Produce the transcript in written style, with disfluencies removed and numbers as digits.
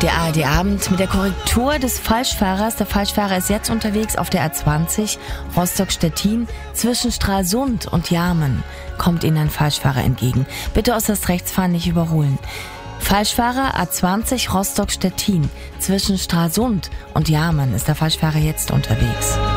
Der ARD-Abend mit der Korrektur des Falschfahrers. Der Falschfahrer ist jetzt unterwegs auf der A20 Rostock-Stettin zwischen Stralsund und Jarmen. Kommt Ihnen ein Falschfahrer entgegen. Bitte aus das Rechtsfahren nicht überholen. Falschfahrer A20 Rostock-Stettin zwischen Stralsund und Jarmen ist der Falschfahrer jetzt unterwegs.